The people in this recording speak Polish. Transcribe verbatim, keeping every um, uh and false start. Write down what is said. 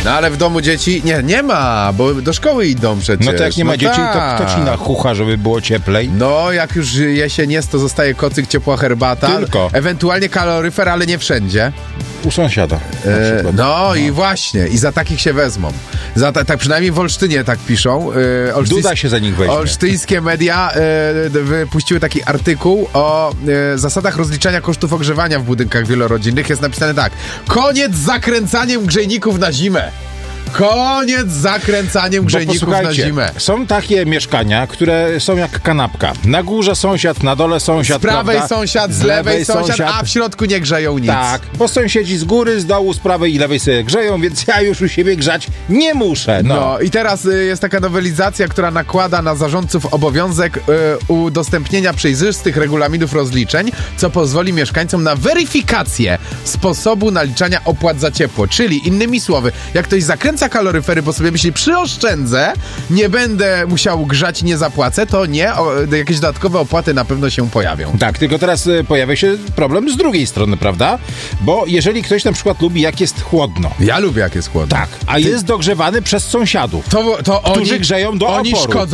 No ale w domu dzieci nie, nie ma, bo do szkoły idą przecież. No to jak nie ma no dzieci, tak. to kto ci nachucha, żeby było cieplej? No, jak już jesień jest, to zostaje kocyk, ciepła herbata. Tylko. Ewentualnie kaloryfer, ale nie wszędzie. U sąsiada na E, przykład. no, No. i właśnie, i za takich się wezmą. Za ta, tak przynajmniej w Olsztynie tak piszą. E, Olsztyńs- Duda się za nich weźmie. Olsztyńskie media e, wypuściły taki artykuł o e, zasadach rozliczania kosztów ogrzewania w budynkach wielorodzinnych. Jest napisane tak. Koniec z zakręcaniem grzejników na zimę. Koniec z zakręcaniem grzejników na posłuchajcie, zimę. są takie mieszkania, które są jak kanapka. Na górze sąsiad, na dole sąsiad, Z prawej prawda? sąsiad, z lewej sąsiad, a w środku nie grzeją nic. Tak, bo sąsiedzi z góry, z dołu, z prawej i lewej sobie grzeją, więc ja już u siebie grzać nie muszę. No, No i teraz y, jest taka nowelizacja, która nakłada na zarządców obowiązek y, udostępnienia przejrzystych regulaminów rozliczeń, co pozwoli mieszkańcom na weryfikację sposobu naliczania opłat za ciepło. Czyli innymi słowy, jak ktoś zakręca kaloryfery, bo sobie myśli, przyoszczędzę, nie będę musiał grzać, nie zapłacę, to nie, o, jakieś dodatkowe opłaty na pewno się pojawią. Tak, tylko teraz y, pojawia się problem z drugiej strony, prawda? Bo jeżeli ktoś na przykład lubi, jak jest chłodno. Ja lubię, jak jest chłodno. Tak, a jest dogrzewany przez sąsiadów, To, to którzy oni, grzeją do oni oporu. szkodzą